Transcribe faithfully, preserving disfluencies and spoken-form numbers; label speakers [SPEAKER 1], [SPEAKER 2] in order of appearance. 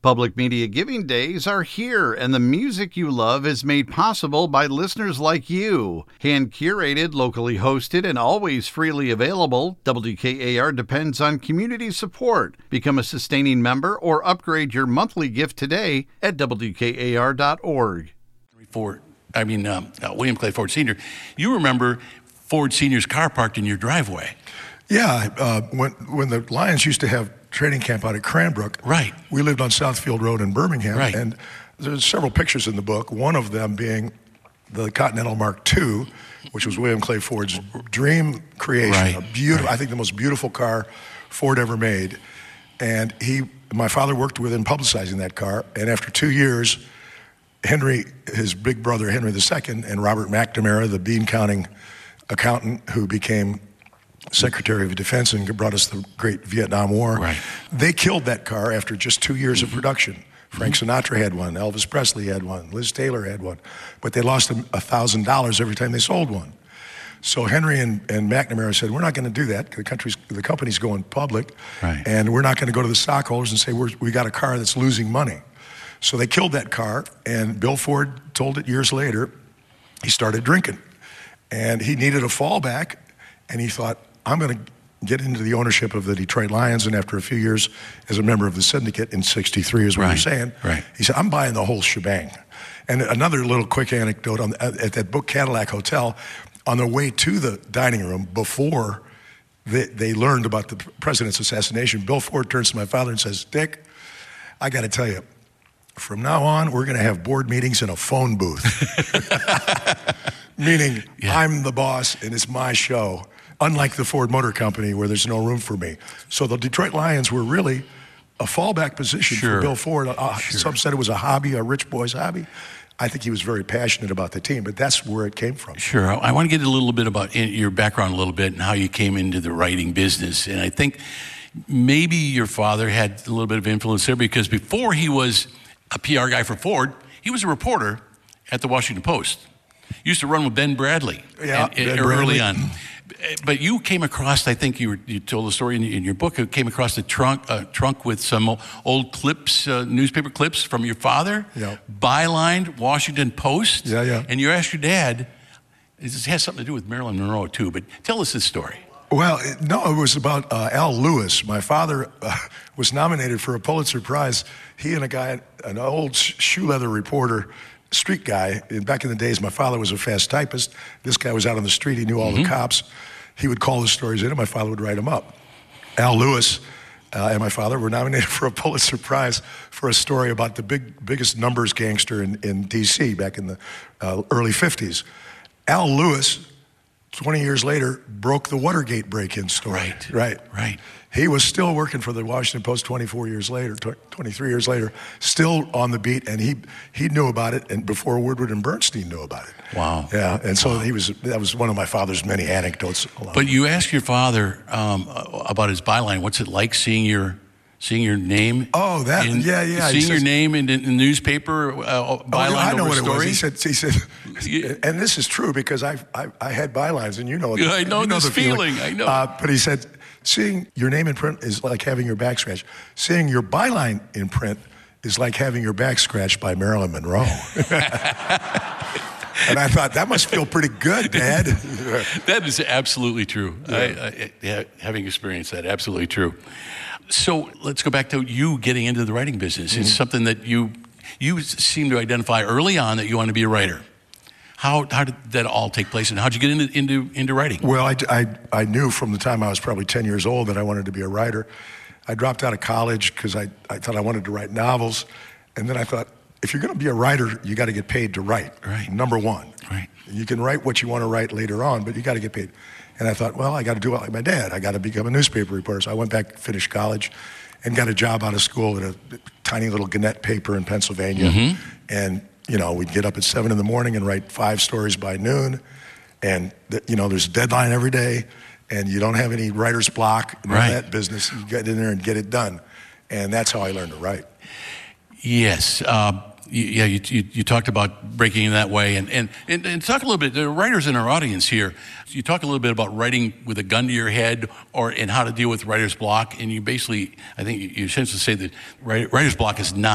[SPEAKER 1] Public Media Giving Days are here, and the music you love is made possible by listeners like you. Hand-curated, locally hosted, and always freely available, W K A R depends on community support. Become a sustaining member or upgrade your monthly gift today at W K A R dot org.
[SPEAKER 2] Ford, I mean, um, uh, William Clay Ford Senior You remember Ford Senior's car parked in your driveway.
[SPEAKER 3] Yeah, uh, when when the Lions used to have training camp out at Cranbrook,
[SPEAKER 2] right?
[SPEAKER 3] We lived on Southfield Road in Birmingham,
[SPEAKER 2] right.
[SPEAKER 3] And there's several pictures in the book. One of them being the Continental Mark two, which was William Clay Ford's dream creation,
[SPEAKER 2] right.
[SPEAKER 3] a beautiful,
[SPEAKER 2] right.
[SPEAKER 3] I think the most beautiful car Ford ever made. And he, my father worked with him publicizing that car. And after two years, Henry, his big brother Henry the Second, and Robert McNamara, the bean counting accountant who became Secretary of Defense and brought us the great Vietnam War.
[SPEAKER 2] Right.
[SPEAKER 3] They killed that car after just two years mm-hmm. of production. Frank mm-hmm. Sinatra had one, Elvis Presley had one, Liz Taylor had one, but they lost a thousand dollars every time they sold one. So Henry and, and McNamara said, we're not going to do that. The country's, the company's going public,
[SPEAKER 2] right.
[SPEAKER 3] and we're not going to go to the stockholders and say we're, we got a car that's losing money. So they killed that car, and Bill Ford told it years later. He started drinking, and he needed a fallback, and he thought, I'm going to get into the ownership of the Detroit Lions, and after a few years as a member of the syndicate in sixty-three is what
[SPEAKER 2] right,
[SPEAKER 3] you're saying,
[SPEAKER 2] right.
[SPEAKER 3] he said, I'm buying the whole shebang. And another little quick anecdote, on, at that book Cadillac Hotel, on their way to the dining room before they, they learned about the president's assassination, Bill Ford turns to my father and says, Dick, I got to tell you, from now on, we're going to have board meetings in a phone booth. Meaning, yeah. I'm the boss and it's my show. Unlike the Ford Motor Company where there's no room for me. So the Detroit Lions were really a fallback position
[SPEAKER 2] sure.
[SPEAKER 3] for Bill Ford. Uh,
[SPEAKER 2] sure.
[SPEAKER 3] Some said it was a hobby, a rich boy's hobby. I think he was very passionate about the team, but that's where it came from.
[SPEAKER 2] Sure. I want to get a little bit about your background a little bit and how you came into the writing business. And I think maybe your father had a little bit of influence there because before he was a P R guy for Ford, he was a reporter at the Washington Post. He used to run with Ben Bradley
[SPEAKER 3] yeah,
[SPEAKER 2] and,
[SPEAKER 3] Ben
[SPEAKER 2] early
[SPEAKER 3] Bradley.
[SPEAKER 2] on. But you came across, I think you were, you told the story in, in your book, you came across a trunk, uh, trunk with some old clips, uh, newspaper clips from your father,
[SPEAKER 3] yeah.
[SPEAKER 2] bylined Washington Post.
[SPEAKER 3] Yeah, yeah.
[SPEAKER 2] And you asked your dad, this has something to do with Marilyn Monroe too, but tell us this story.
[SPEAKER 3] Well, it, no, it was about uh, Al Lewis. My father uh, was nominated for a Pulitzer Prize. He and a guy, an old shoe leather reporter, street guy. Back in the days, my father was a fast typist. This guy was out on the street. He knew all mm-hmm. the cops. He would call the stories in, and my father would write them up. Al Lewis uh, and my father were nominated for a Pulitzer Prize for a story about the big, biggest numbers gangster in, in D C back in the uh, early fifties. Al Lewis, twenty years later, broke the Watergate break-in story.
[SPEAKER 2] Right,
[SPEAKER 3] right,
[SPEAKER 2] right.
[SPEAKER 3] He was still working for the Washington Post twenty-four years later, twenty-three years later, still on the beat, and he he knew about it, and before Woodward and Bernstein knew about it.
[SPEAKER 2] Wow.
[SPEAKER 3] Yeah, and so
[SPEAKER 2] wow.
[SPEAKER 3] he was. That was one of my father's many anecdotes.
[SPEAKER 2] But you asked your father um, about his byline. What's it like seeing your seeing your name?
[SPEAKER 3] Oh, that
[SPEAKER 2] in,
[SPEAKER 3] yeah, yeah.
[SPEAKER 2] Seeing
[SPEAKER 3] says,
[SPEAKER 2] your name in the newspaper uh, byline.
[SPEAKER 3] Oh, I know
[SPEAKER 2] over
[SPEAKER 3] what
[SPEAKER 2] story?
[SPEAKER 3] it was. He said, he said, and this is true because I I, I had bylines, and you know.
[SPEAKER 2] Yeah, I know
[SPEAKER 3] you know
[SPEAKER 2] this
[SPEAKER 3] the feeling.
[SPEAKER 2] feeling. I know.
[SPEAKER 3] Uh, but he said, seeing your name in print is like having your back scratched. Seeing your byline in print is like having your back scratched by Marilyn Monroe. And I thought, that must feel pretty good, Dad.
[SPEAKER 2] That is absolutely true.
[SPEAKER 3] Yeah.
[SPEAKER 2] I, I, yeah, having experienced that, absolutely true. So let's go back to you getting into the writing business. Mm-hmm. It's something that you you seem to identify early on that you want to be a writer. How how did that all take place, and how did you get into into, into writing?
[SPEAKER 3] Well, I, I, I knew from the time I was probably ten years old that I wanted to be a writer. I dropped out of college because I, I thought I wanted to write novels. And then I thought, if you're going to be a writer, you got to get paid to write,
[SPEAKER 2] right.
[SPEAKER 3] number one.
[SPEAKER 2] Right.
[SPEAKER 3] You can write what you want to write later on, but you got to get paid. And I thought, well, I got to do it like my dad. I got to become a newspaper reporter. So I went back, finished college, and got a job out of school at a tiny little Gannett paper in Pennsylvania. Mm-hmm. And, you know, we'd get up at seven in the morning and write five stories by noon. And, you know, there's a deadline every day, and you don't have any writer's block in
[SPEAKER 2] right.
[SPEAKER 3] that business. You get in there and get it done. And that's how I learned to write.
[SPEAKER 2] Yes. Uh, yeah, you, you, you talked about breaking in that way. And, and, and, and talk a little bit, there are writers in our audience here. You talk a little bit about writing with a gun to your head or and how to deal with writer's block. And you basically, I think you essentially say that writer's block is not